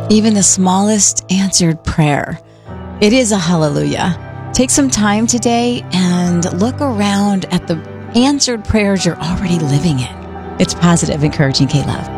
Even the smallest answered prayer, it is a hallelujah. Take some time today and look around at the answered prayers you're already living in. It's Positive, Encouraging K-Love.